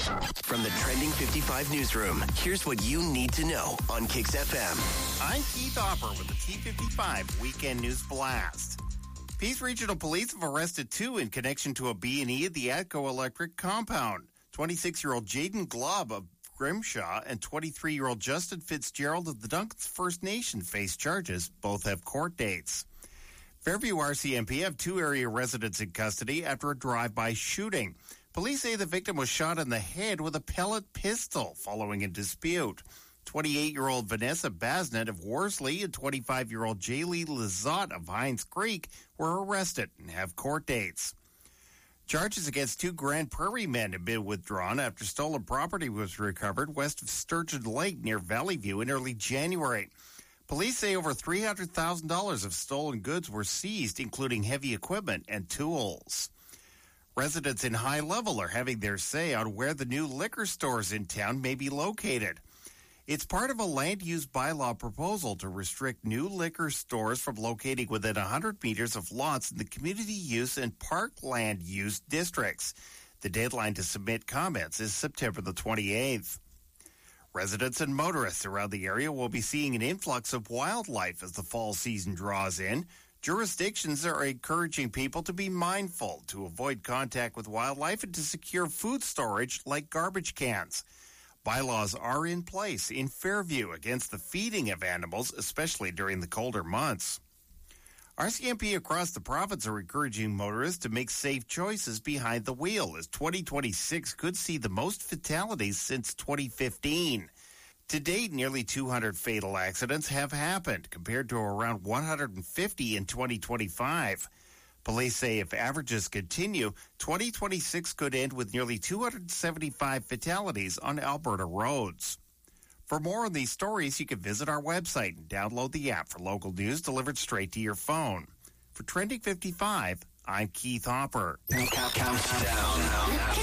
From the Trending 55 newsroom, here's what you need to know on Kix FM. I'm Keith Hopper with the T55 Weekend News Blast. Peace Regional Police have arrested two in connection to a B&E at the Atco Electric compound. 26-year-old Jaden Glob of Grimshaw and 23-year-old Justin Fitzgerald of the Duncans First Nation face charges. Both have court dates. Fairview RCMP have two area residents in custody after a drive-by shooting. Police say the victim was shot in the head with a pellet pistol following a dispute. 28-year-old Vanessa Basnet of Worsley and 25-year-old Jaylee Lizotte of Hines Creek were arrested and have court dates. Charges against two Grand Prairie men have been withdrawn after stolen property was recovered west of Sturgeon Lake near Valley View in early January. Police say over $300,000 of stolen goods were seized, including heavy equipment and tools. Residents in High Level are having their say on where the new liquor stores in town may be located. It's part of a land use bylaw proposal to restrict new liquor stores from locating within 100 meters of lots in the community use and parkland use districts. The deadline to submit comments is September the 28th. Residents and motorists around the area will be seeing an influx of wildlife as the fall season draws in. Jurisdictions are encouraging people to be mindful, to avoid contact with wildlife, and to secure food storage like garbage cans. Bylaws are in place in Fairview against the feeding of animals, especially during the colder months. RCMP across the province are encouraging motorists to make safe choices behind the wheel, as 2026 could see the most fatalities since 2015. To date, nearly 200 fatal accidents have happened, compared to around 150 in 2025. Police say if averages continue, 2026 could end with nearly 275 fatalities on Alberta roads. For more on these stories, you can visit our website and download the app for local news delivered straight to your phone. For Trending 55, I'm Keith Hopper. Countdown.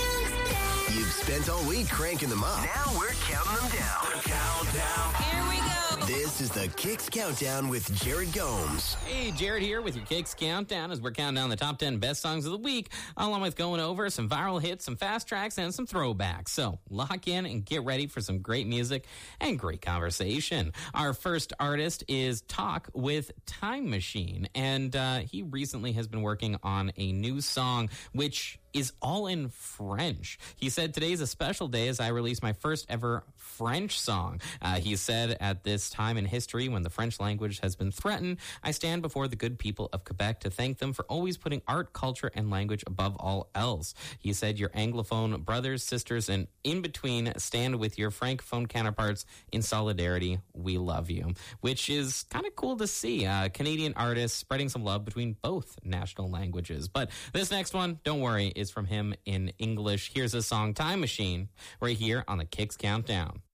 You've spent all week cranking them up. Now we're counting them down. Here we go. This is the Kix Countdown with Jared Gomes. Hey, Jared here with your Kix Countdown as we're counting down the top 10 best songs of the week, along with going over some viral hits, some fast tracks, and some throwbacks. So lock in and get ready for some great music and great conversation. Our first artist is Talk with Time Machine, and he recently has been working on a new song, which is all in French. He said, today's a special day as I release my first ever French song. He said, at this time in history when the French language has been threatened, I stand before the good people of Quebec to thank them for always putting art, culture, and language above all else. He said, your Anglophone brothers, sisters, and in between stand with your Francophone counterparts in solidarity. We love you. Which is kind of cool to see. Canadian artists spreading some love between both national languages. But this next one, don't worry, is from him in English. Here's his song Time Machine right here on the Kix Countdown.